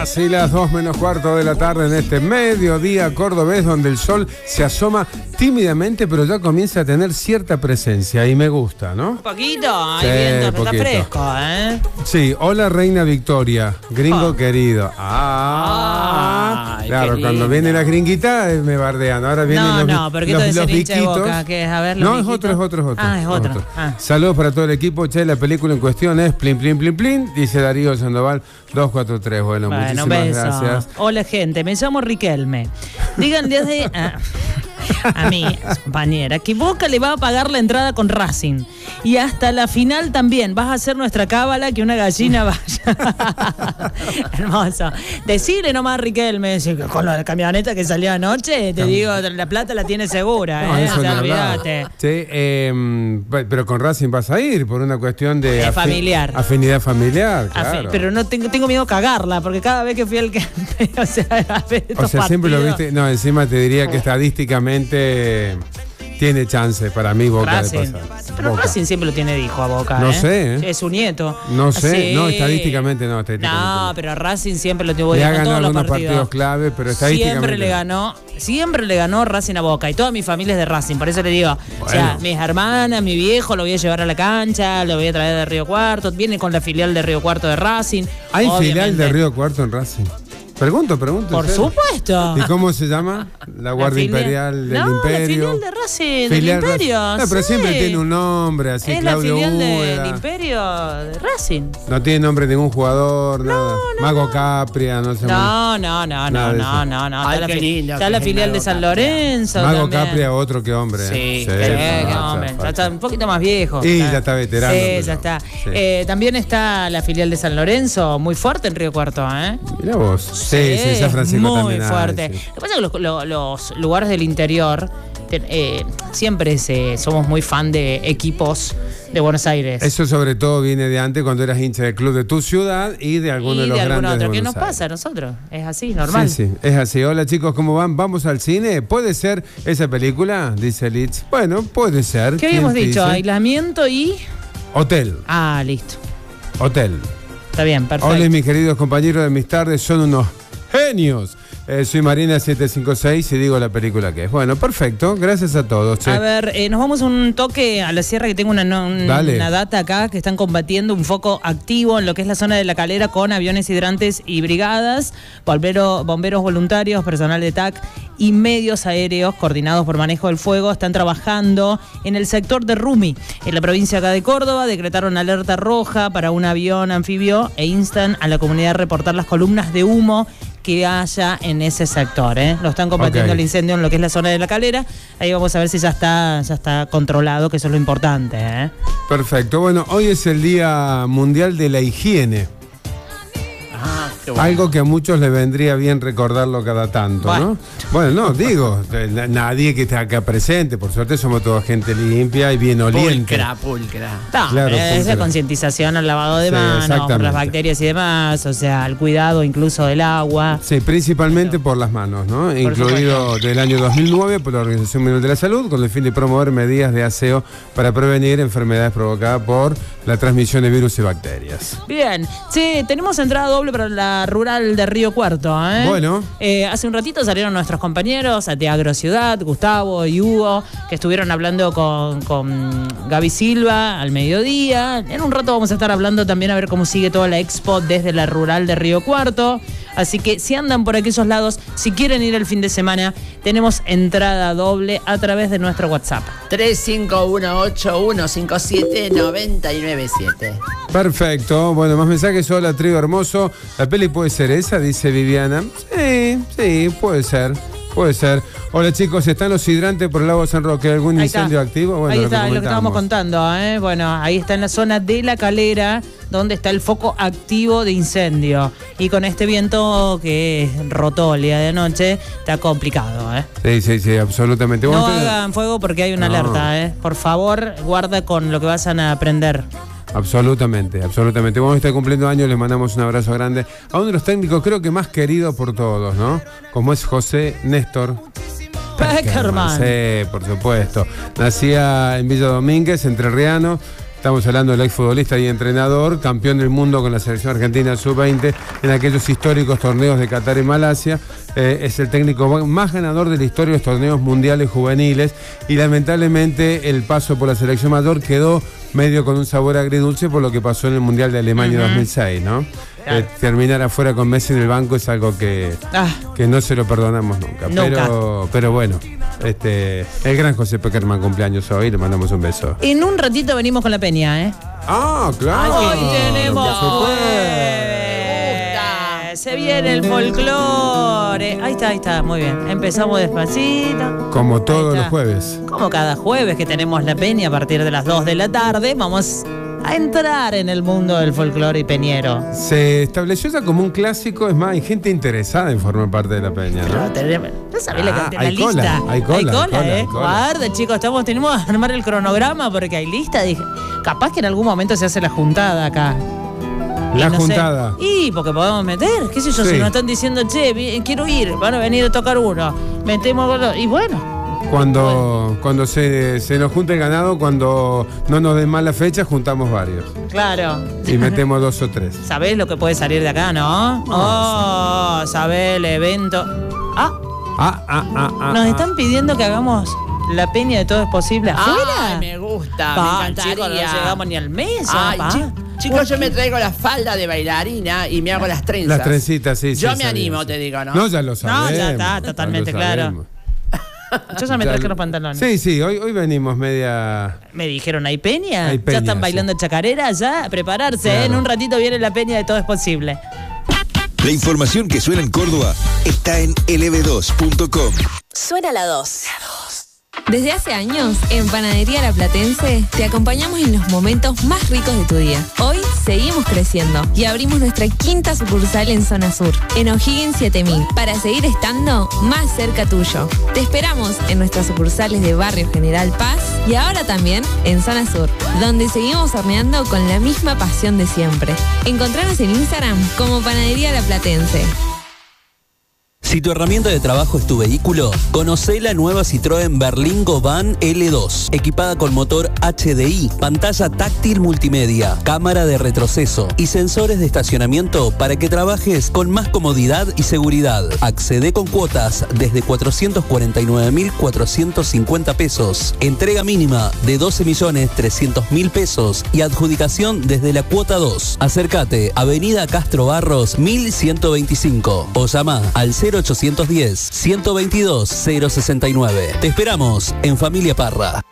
Casi las 2:15 de la tarde en este mediodía cordobés, donde el sol se asoma tímidamente, pero ya comienza a tener cierta presencia y me gusta, ¿no? Un poquito, ahí Sí, viendo, poquito. está fresco, ¿eh? Sí, hola Reina Victoria, gringo querido. Ay, Claro, qué cuando linda. viene la gringuita me bardean. Ahora vienen No, pero ¿qué te dice el hincha de Boca? ¿Qué es? A ver, los No, es viejitos. otro. Ah, es otro. Ah. Saludos para todo el equipo. Che, la película en cuestión es Plin, Plin, Plin, Plin, dice Darío Sandoval 243. Bueno, Bueno, muchísimas beso. gracias. Hola, gente. Me llamo Riquelme. Díganle a mi compañera que Boca le va a pagar la entrada con Racing. Y hasta la final también. Vas a hacer nuestra cábala que una gallina vaya. Hermoso. Decirle nomás a Riquelme, con la camioneta que salió anoche, te digo, la plata la tiene segura. No, eso O sea, ni hablar. olvídate. Sí, pero con Racing vas a ir por una cuestión de Es familiar. afinidad familiar, claro. Pero no tengo miedo a cagarla, porque cada vez que fui al o sea, a ver O estos sea, siempre lo partidos. viste. No, encima te diría que estadísticamente tiene chance para mí Boca Racing. de pasar. Pero Boca. Racing siempre lo tiene de hijo a Boca. No sé, ¿eh? Es su nieto. No sé, Sí. no, estadísticamente no. No, pero Racing siempre lo tuvo Le ha en ganado todos los algunos partidos partidos. clave, pero estadísticamente. Siempre le ganó Racing a Boca y toda mi familia es de Racing, por eso le digo, o sea, mis hermanas, mi viejo lo voy a llevar a la cancha, lo voy a traer de Río Cuarto, viene con la filial de Río Cuarto de Racing. ¿Hay filial obviamente. de Río Cuarto en Racing? Pregunto. Por ¿en serio? supuesto. ¿Y cómo se llama? La Guardia filial- Imperial del No, Imperio. la filial de Racing, Filial del Imperio. No, pero sí. siempre tiene un nombre, así, Es Claudio la filial Úbeda. del Imperio de Racing. No tiene nombre de ningún jugador, nada. Mago Capria, no sé. No. Nada de eso. Está Ay, la, qué lindo está que la es filial Mago de San Capria. Lorenzo. Mago también. Capria, otro que hombre. Sí, Qué falta, hombre, falta. ya está un poquito más viejo. Y ya está veterano, Sí, pero- ya está. sí. También está la filial de San Lorenzo, muy fuerte en Río Cuarto, ¿eh? Mirá vos. Sí, San Francisco muy también hay, fuerte. sí. Lo que pasa es que los lugares del interior siempre somos muy fan de equipos de Buenos Aires. Eso sobre todo viene de antes, cuando eras hincha del club de tu ciudad y de alguno de y los de algún grandes de otro. ¿Qué Buenos nos Aires. pasa a nosotros? Es así, normal. Sí, es así. Hola chicos, ¿cómo van? ¿Vamos al cine? ¿Puede ser esa película? Dice Litz. Bueno, puede ser. ¿Qué habíamos ¿Quién dicho? dice? Aislamiento y... Hotel. Ah, listo. Hotel. Está bien, perfecto. Hola mis queridos compañeros de mis tardes, son unos genios. Soy Marina 756 y digo la película que es. Bueno, perfecto. Gracias a todos. Che. A ver, nos vamos un toque a la sierra, que tengo una Dale. data acá, que están combatiendo un foco activo en lo que es la zona de La Calera con aviones hidrantes y brigadas, bomberos voluntarios, personal de TAC y medios aéreos coordinados por manejo del fuego están trabajando en el sector de Rumi, en la provincia acá de Córdoba. Decretaron alerta roja para un avión anfibio e instan a la comunidad a reportar las columnas de humo que haya en ese sector, ¿eh? Lo están combatiendo Ok. el incendio en lo que es la zona de La Calera. Ahí vamos a ver si ya está controlado, que eso es lo importante, ¿eh? Perfecto. Bueno, hoy es el Día Mundial de la Higiene. Ah, qué bueno. Algo que a muchos les vendría bien recordarlo cada tanto, ¿no? Bueno, no, digo, nadie que esté acá presente, por suerte somos toda gente limpia y bien oliente. Pulcra. No, Claro, es pulcra. la concientización al lavado de Sí, manos, por exactamente. las bacterias y demás, o sea, al cuidado incluso del agua. Sí, principalmente por las manos, ¿no? Incluido del año 2009 por la Organización Mundial de la Salud, con el fin de promover medidas de aseo para prevenir enfermedades provocadas por la transmisión de virus y bacterias. Bien, sí, tenemos entrada doble para la rural de Río Cuarto, ¿eh? Bueno. Hace un ratito salieron nuestros compañeros de Agrociudad, Gustavo y Hugo, que estuvieron hablando con Gaby Silva al mediodía. En un rato vamos a estar hablando también a ver cómo sigue toda la expo desde la rural de Río Cuarto. Así que si andan por aquellos lados, si quieren ir el fin de semana, tenemos entrada doble a través de nuestro WhatsApp. 35181579997. Perfecto. Bueno, más mensajes. Hola, trío hermoso. ¿La peli puede ser esa? Dice Viviana. Sí, puede ser. Puede ser. Hola chicos, ¿están los hidrantes por el lago San Roque? ¿Algún Ahí incendio está. activo? Bueno, ahí está, lo que estábamos comentamos. contando, ¿eh? Bueno, ahí está en la zona de La Calera, donde está el foco activo de incendio. Y con este viento que rotó el día de anoche, está complicado, ¿eh? Sí, absolutamente. No Bueno, entonces- hagan fuego porque hay una No. alerta, ¿eh? Por favor, guarda con lo que vayan a aprender. Absolutamente. Vamos a estar cumpliendo años, les mandamos un abrazo grande a uno de los técnicos creo que más queridos por todos, ¿no? Como es José Néstor Peckerman. Sí, por supuesto. Nacía en Villa Domínguez, entrerriano, Estamos hablando del exfutbolista y entrenador, campeón del mundo con la selección argentina sub-20 en aquellos históricos torneos de Qatar y Malasia. Es el técnico más ganador de la historia de los torneos mundiales juveniles y lamentablemente el paso por la selección mayor quedó medio con un sabor agridulce por lo que pasó en el Mundial de Alemania 2006, ¿no? Claro. Terminar afuera con Messi en el banco es algo que no se lo perdonamos nunca. Pero bueno, el gran José Peckerman cumpleaños hoy, le mandamos un beso. En un ratito venimos con la peña, ¿eh? Ah, claro. Hoy tenemos. Se viene el folclore. Ahí está, muy bien. Empezamos despacito. Como todos los jueves. Como cada jueves que tenemos la peña a partir de las 2 de la tarde, vamos a entrar en el mundo del folclore y peñero. Se estableció ya como un clásico, es más, hay gente interesada en formar parte de la peña, ¿no? No sabés la lista. Hay cola. Guarda, chicos, tenemos que armar el cronograma porque hay lista. Dije, capaz que en algún momento se hace la juntada acá. La juntada. Y porque podemos meter, qué sé yo, si nos están diciendo, che, quiero ir, van a venir a tocar uno, metemos y bueno. Cuando se nos junta el ganado, cuando no nos den más la fecha, juntamos varios. Claro. Y metemos 2 o 3. ¿Sabés lo que puede salir de acá, no? ¿Sabés el evento? Nos están pidiendo que hagamos la peña de Todo es Posible afuera. Ay, me gusta, me encantaría. Chicos, no llegamos ni al mes. Chicos, yo me traigo la falda de bailarina y me hago las trenzas. Las trencitas, sí. Yo me animo, te digo, ¿no? No, ya lo sabemos. No, ya está, totalmente claro. Yo ya me traje los pantalones. Sí, hoy venimos media... Me dijeron, ¿hay peña? ¿Ya están bailando chacarera? Ya, prepararse, claro. En un ratito viene la peña de Todo es Posible. La información que suena en Córdoba está en lb2.com. Suena la 2. Desde hace años, en Panadería La Platense, te acompañamos en los momentos más ricos de tu día. Hoy seguimos creciendo y abrimos nuestra 5ª sucursal en Zona Sur, en O'Higgins 7000, para seguir estando más cerca tuyo. Te esperamos en nuestras sucursales de Barrio General Paz y ahora también en Zona Sur, donde seguimos horneando con la misma pasión de siempre. Encontranos en Instagram como Panadería La Platense. Si tu herramienta de trabajo es tu vehículo, conocé la nueva Citroën Berlingo Van L2, equipada con motor HDI, pantalla táctil multimedia, cámara de retroceso y sensores de estacionamiento para que trabajes con más comodidad y seguridad. Accede con cuotas desde 449.450 pesos, entrega mínima de 12.300.000 pesos y adjudicación desde la cuota 2. Acércate, Avenida Castro Barros 1125 o llama al 0810-122-069. Te esperamos en Familia Parra.